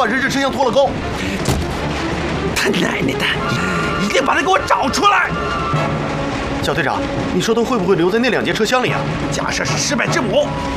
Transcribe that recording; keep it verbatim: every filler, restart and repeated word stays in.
把人质车厢拖了沟。 他奶奶的，一定把他给我找出来！ 小队长，你说他会不会留在那两节车厢里啊？ 假设是失败之母，